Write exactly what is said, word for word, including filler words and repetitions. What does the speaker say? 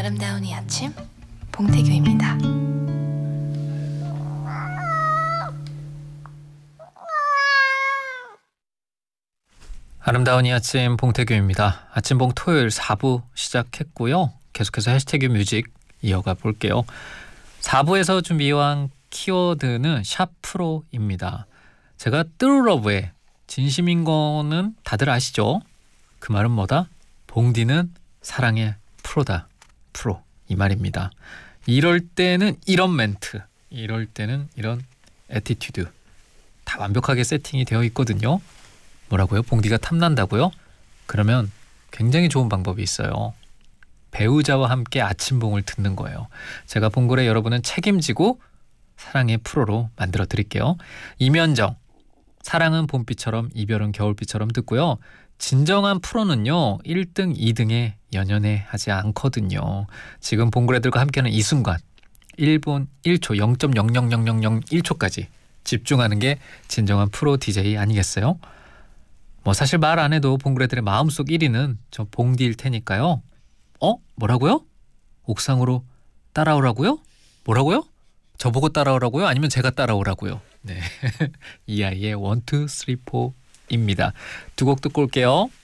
아름다운 이 아침 봉태규입니다. 아름다운 이 아침 봉태규입니다. 아침봉 토요일 사 부 시작했고요. 계속해서 해시태그 뮤직 이어가 볼게요. 사 부에서 준비한 키워드는 샵 프로입니다. 제가 뜨루러브의 진심인 거는 다들 아시죠? 그 말은 뭐다? 봉디는 사랑의 프로다. 프로 이 말입니다. 이럴 때는 이런 멘트, 이럴 때는 이런 애티튜드 다 완벽하게 세팅이 되어 있거든요. 뭐라고요? 봉디가 탐난다고요? 그러면 굉장히 좋은 방법이 있어요. 배우자와 함께 아침봉을 듣는 거예요. 제가 봉골에 여러분은 책임지고 사랑의 프로로 만들어 드릴게요. 이면정, 사랑은 봄비처럼 이별은 겨울비처럼 듣고요. 진정한 프로는요 일 등, 이 등에 연연해 하지 않거든요. 지금 봉골애들과 함께하는 이 순간 일 분 일 초 영 점 영영영영영 일 초까지 집중하는 게 진정한 프로 디제이 아니겠어요? 뭐 사실 말 안 해도 봉골애들의 마음속 일 위는 저 봉디일 테니까요. 어? 뭐라고요? 옥상으로 따라오라고요? 뭐라고요? 저보고 따라오라고요? 아니면 제가 따라오라고요? 네, 이 아이의 원, 투, 쓰리, 포입니다. 두 곡 듣고 올게요.